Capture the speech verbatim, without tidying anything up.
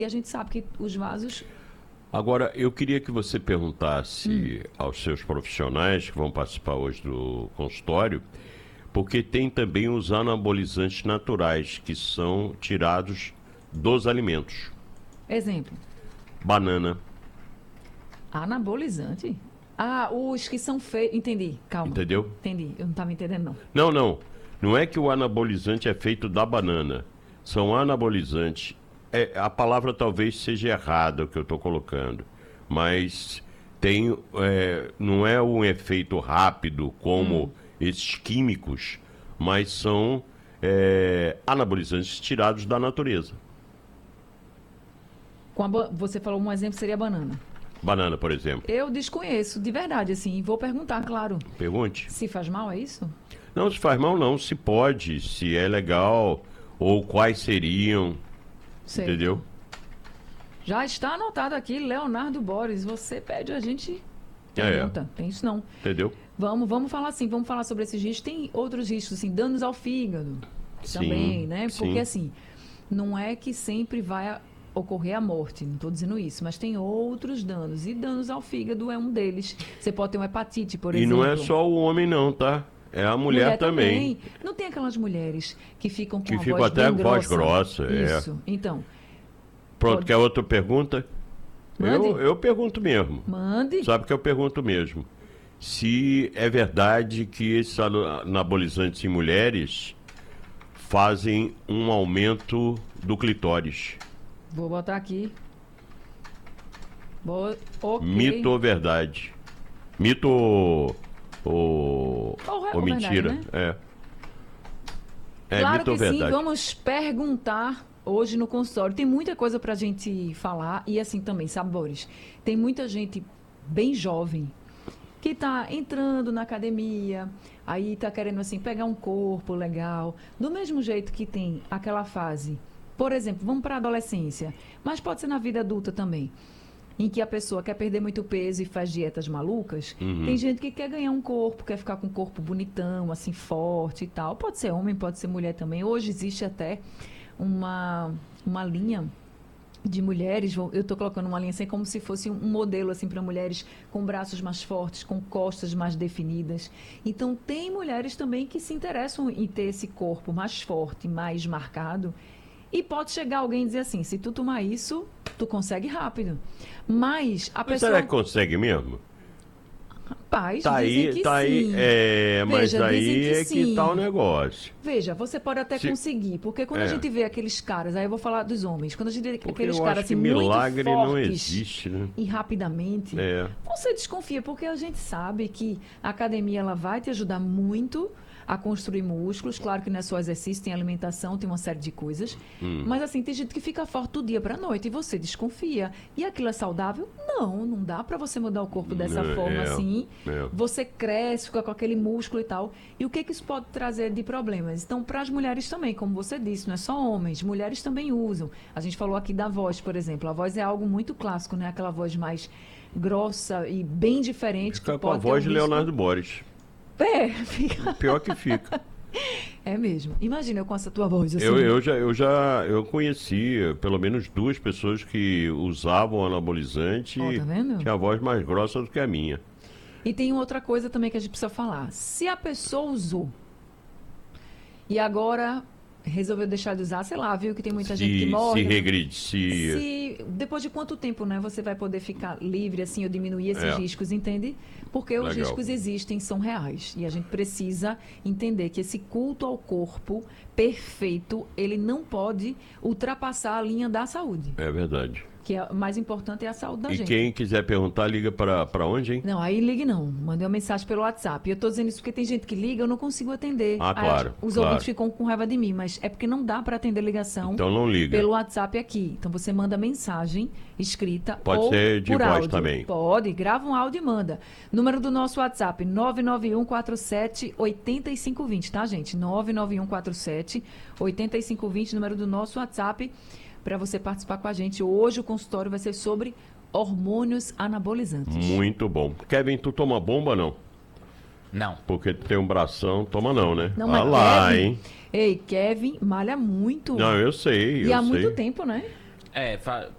E a gente sabe que os vasos... Agora, eu queria que você perguntasse hum. aos seus profissionais que vão participar hoje do consultório, porque tem também os anabolizantes naturais, que são tirados dos alimentos. Exemplo? Banana. Anabolizante? Ah, os que são feitos... Entendi, calma. Entendeu? Entendi, eu não estava entendendo, não. Não, não. Não é que o anabolizante é feito da banana. São anabolizantes. É, a palavra talvez seja errada o que eu estou colocando, mas tem, é, não é um efeito rápido como hum. esses químicos, mas são é, anabolizantes tirados da natureza. Com a, você falou um exemplo, seria a banana. Banana, por exemplo. Eu desconheço, de verdade, assim, vou perguntar, claro. Pergunte. Se faz mal, é isso? Não, se faz mal não, se pode, se é legal, ou quais seriam... Sei. Entendeu? Já está anotado aqui, Leonardo Borges. Você pede, a gente pergunta. É, é. Tem isso não. Entendeu? Vamos, vamos falar assim, vamos falar sobre esses riscos. Tem outros riscos, assim, danos ao fígado sim, também, né? Porque sim. assim, não é que sempre vai ocorrer a morte, não estou dizendo isso, mas tem outros danos. E danos ao fígado é um deles. Você pode ter uma hepatite, por e exemplo. E não é só o homem não, tá? É a mulher, mulher também. também. Não tem aquelas mulheres que ficam com que a ficam voz até bem a voz grossa. grossa. Isso. É. Então. Pronto, pode... quer outra pergunta? Mande. Eu, eu pergunto mesmo. Mande. Sabe que eu pergunto mesmo. Se é verdade que esses anabolizantes em mulheres fazem um aumento do clitóris. Vou botar aqui. Boa... Okay. Mito ou verdade? Mito ou... Ou, ou, ou mentira, verdade, né? é. É claro mito ou que verdade? Sim, vamos perguntar hoje no consultório. Tem muita coisa pra gente falar e assim também, sabe, Boris? Tem muita gente bem jovem que tá entrando na academia, aí tá querendo assim pegar um corpo legal, do mesmo jeito que tem aquela fase. Por exemplo, vamos para a adolescência, mas pode ser na vida adulta também. Em que a pessoa quer perder muito peso e faz dietas malucas, uhum. Tem gente que quer ganhar um corpo, quer ficar com um corpo bonitão, assim, forte e tal. Pode ser homem, pode ser mulher também. Hoje existe até uma, uma linha de mulheres, eu estou colocando uma linha assim como se fosse um modelo assim para mulheres com braços mais fortes, com costas mais definidas. Então, tem mulheres também que se interessam em ter esse corpo mais forte, mais marcado. E pode chegar alguém e dizer assim, se tu tomar isso, tu consegue rápido. Mas a mas pessoa... será que consegue mesmo? Rapaz, tá dizem aí, que tá sim. Aí, é, mas Veja, aí que é sim. que tá o negócio. Veja, você pode até se... conseguir, porque quando é. a gente vê aqueles caras, aí eu vou falar dos homens, quando a gente vê porque aqueles eu caras acho assim, que muito milagre fortes não existe, né? e rapidamente, é. você desconfia, porque a gente sabe que a academia ela vai te ajudar muito a construir músculos. Claro que não é só exercício, tem alimentação, tem uma série de coisas. Hum. Mas assim, tem gente que fica forte do dia para a noite e você desconfia. E aquilo é saudável? Não, não dá para você mudar o corpo dessa é, forma é, assim. É. Você cresce, fica com aquele músculo e tal. E o que, que isso pode trazer de problemas? Então, para as mulheres também, como você disse, não é só homens, mulheres também usam. A gente falou aqui da voz, por exemplo. A voz é algo muito clássico, né? Aquela voz mais grossa e bem diferente. Fica que com pode a voz um de risco... Leonardo Borges. É, fica... Pior que fica. É mesmo. Imagina eu com essa tua voz assim. Eu, eu já, eu já eu conheci pelo menos duas pessoas que usavam anabolizante oh, tá vendo? e tinha a voz mais grossa do que a minha. E tem outra coisa também que a gente precisa falar. Se a pessoa usou e agora resolveu deixar de usar, sei lá, viu que tem muita se, gente que morre. Se regride, se... se... Depois de quanto tempo, né, você vai poder ficar livre, assim, ou diminuir esses é. riscos, entende? Porque os Legal. riscos existem, são reais. E a gente precisa entender que esse culto ao corpo perfeito, ele não pode ultrapassar a linha da saúde. É verdade. Que é, o mais importante é a saúde da e gente. E quem quiser perguntar, liga para onde, hein? Não, aí ligue não. Mandei uma mensagem pelo WhatsApp. Eu estou dizendo isso porque tem gente que liga, eu não consigo atender. Ah, claro. Aí, os claro. ouvintes ficam com raiva de mim, mas é porque não dá para atender ligação. Então não liga. Pelo WhatsApp aqui. Então você manda mensagem escrita Pode ou ser de por voz áudio. também. Pode, grava um áudio e manda. Número do nosso WhatsApp, nove nove um quatro sete oito cinco dois zero, tá, gente? nove nove um quatro sete oito cinco dois zero, número do nosso WhatsApp, para você participar com a gente. Hoje o consultório vai ser sobre hormônios anabolizantes. Muito bom. Kevin, tu toma bomba, não? Não. Porque tu tem um bração, toma não, né? Não, ah mas lá, Kevin, hein? Ei, Kevin malha muito. Não, eu sei, E eu há sei. muito tempo, né? É, fa-